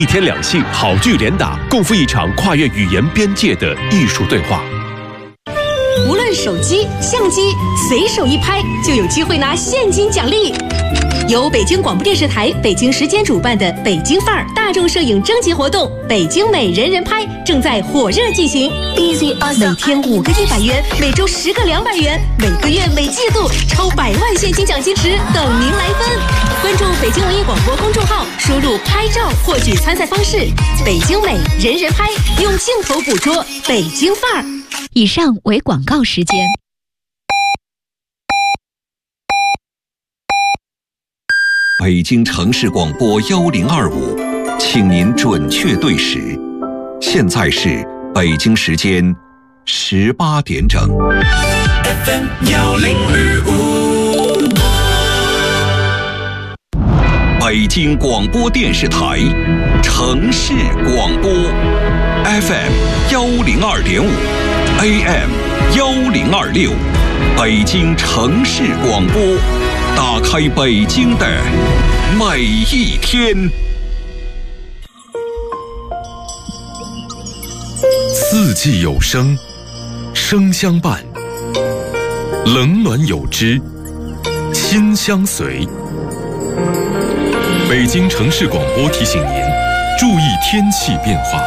一天两戏，好剧连打，共赴一场跨越语言边界的艺术对话。 无论手机、相机，随手一拍就有机会拿现金奖励。由北京广播电视台北京时间主办的北京范儿大众摄影征集活动“北京美人人拍”正在火热进行。每天5个100元，每周10个200元，每个月每季度超100万现金奖金池等您来分。关注北京文艺广播公众号，输入“拍照”获取参赛方式。北京美人人拍，用镜头捕捉北京范儿。 以上为广告时间。 北京城市广播1025，请您准确对时。现在是北京时间18点整。 FM 1025， 北京广播电视台城市广播 FM 102.5，AM 1026，北京城市广播。打开北京的每一天。 四季有声，声相伴；冷暖有知，亲相随。北京城市广播提醒您，注意天气变化。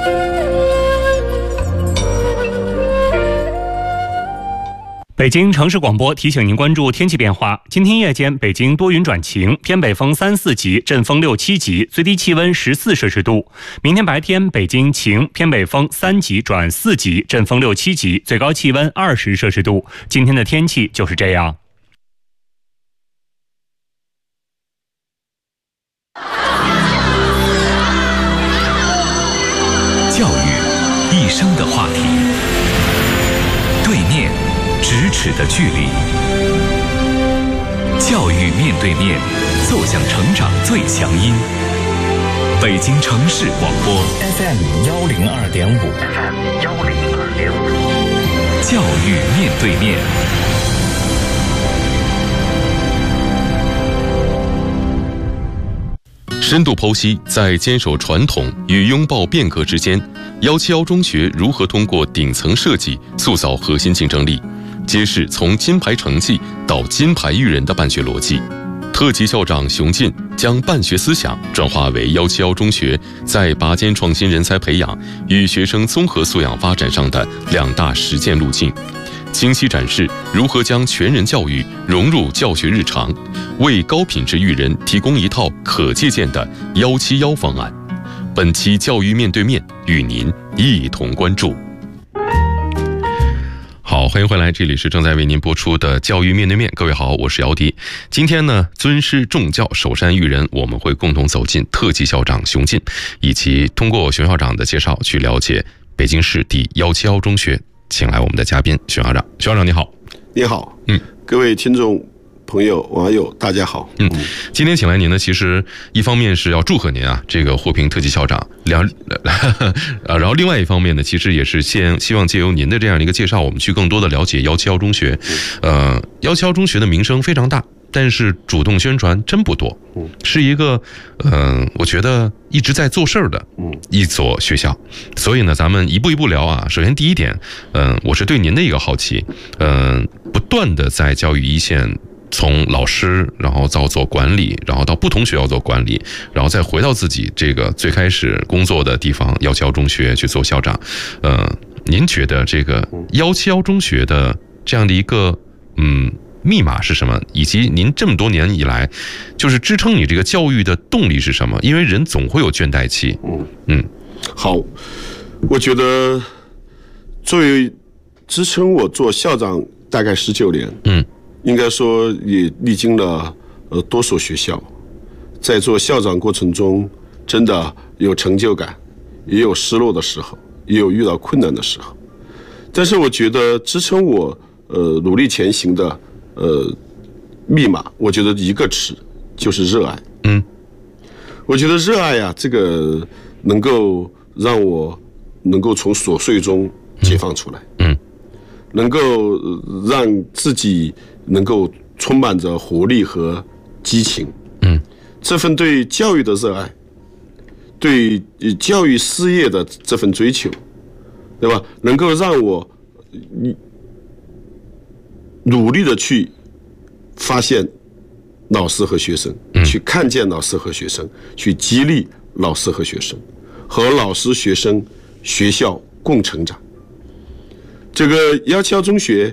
北京城市广播提醒您关注天气变化。今天夜间北京多云转晴，偏北风3、4级，阵风6、7级，最低气温14摄氏度。明天白天北京晴，偏北风3级转4级，阵风6、7级，最高气温20摄氏度。今天的天气就是这样。 教育一生的话题，对面咫尺的距离，教育面对面，奏响成长最强音。北京城市广播 FM 102.5， 教育面对面。 深度剖析在坚守传统与拥抱变革之间，171中学如何通过顶层设计塑造核心竞争力，揭示从金牌成绩到金牌育人的办学逻辑。特级校长熊进将办学思想转化为171中学在拔尖创新人才培养与学生综合素养发展上的2大实践路径，清晰展示如何将全人教育融入教学日常，为高品质育人提供一套可借鉴的171方案。本期教育面对面与您一同关注。好，欢迎回来，这里是正在为您播出的教育面对面。各位好，我是姚迪。今天呢，尊师重教，首善育人，我们会共同走进特级校长熊进，以及通过熊校长的介绍去了解北京市第171中学。请来我们的嘉宾熊校长。熊校长你好。 你好。各位听众朋友网友大家好。 今天请来您呢，其实一方面是要祝贺您啊，这个获评特级校长，然后另外一方面呢，其实也是希望借由您的这样的一个介绍，我们去更多的了解171中学。171中学的名声非常大，但是主动宣传真不多，是一个我觉得一直在做事儿的一所学校。所以呢，咱们一步一步聊啊。首先第一点，我是对您的一个好奇，不断的在教育一线，从老师，然后到做管理，然后到不同学校做管理，然后再回到自己这个最开始工作的地方171中学去做校长。您觉得这个171中学的这样的一个密码是什么？以及您这么多年以来，就是支撑你这个教育的动力是什么？因为人总会有倦怠期。 好，我觉得作为支撑我做校长大概19年，应该说也历经了多所学校，在做校长过程中，真的有成就感，也有失落的时候，也有遇到困难的时候。但是我觉得支撑我努力前行的密码，我觉得一个词就是热爱。我觉得热爱啊，这个能够让我能够从琐碎中解放出来，能够让自己能够充满着活力和激情。这份对教育的热爱， 对教育事业的这份追求，对吧？能够让我努力的去发现老师和学生，去看见老师和学生，去激励老师和学生，和老师、学生、学校共成长。这个177中学，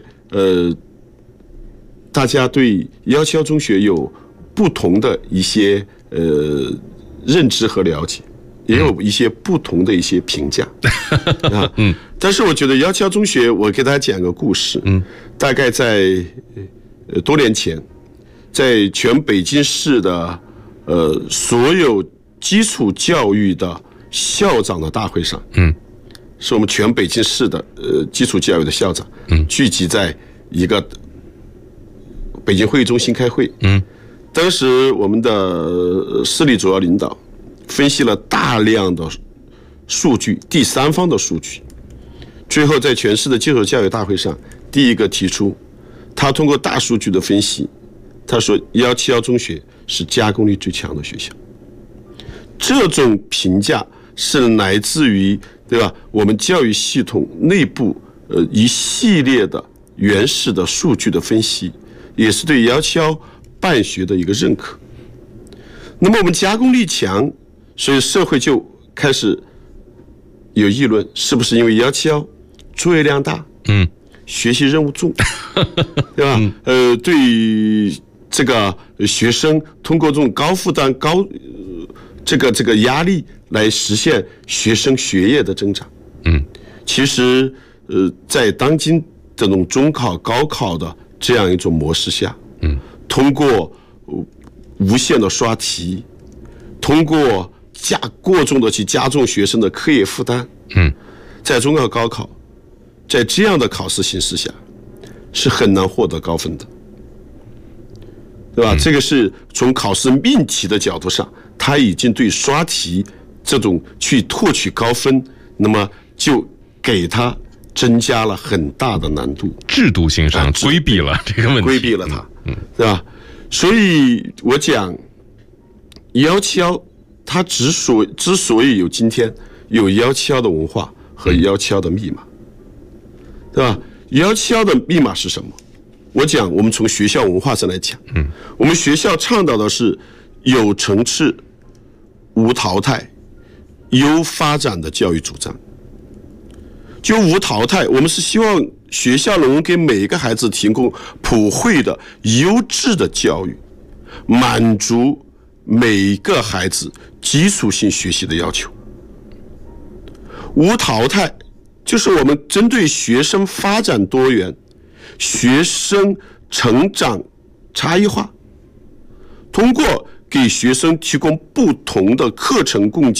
大家对177中学有不同的一些认知和了解，也有一些不同的一些评价啊。但是我觉得177中学，我给大家讲个故事。大概在多年前，在全北京市的所有基础教育的校长的大会上，是我们全北京市的基础教育的校长，聚集在一个北京会议中心开会。当时我们的市里主要领导分析了大量的数据，第三方的数据，最后在全市的基础教育大会上，第一个提出，他通过大数据的分析，他说177中学是加工率最强的学校。这种评价是来自于，对吧？我们教育系统内部一系列的原始的数据的分析，也是对177办学的一个认可。那么我们加工力强，所以社会就开始有议论，是不是因为177作业量大，学习任务重，对吧？对于这个学生通过这种高负担、这个压力来实现学生学业的增长。其实在当今这种中考、高考的这样一种模式下，通过无限的刷题，通过过重的去加重学生的课业负担，在中考、高考，在这样的考试形式下，是很难获得高分的，对吧？这个是从考试命题的角度上，他已经对刷题这种去获取高分，那么就给他增加了很大的难度， 制度性上规避了这个问题， 规避了它，对吧？所以我讲177，它之所以有今天，有177的文化和177的密码，对吧？177的密码是什么？我讲，我们从学校文化上来讲，我们学校倡导的是有层次、无淘汰、优发展的教育主张。就无淘汰，我们是希望学校能给每一个孩子提供普惠的优质的教育，满足每个孩子基础性学习的要求。无淘汰就是我们针对学生发展多元、学生成长差异化，通过给学生提供不同的课程供给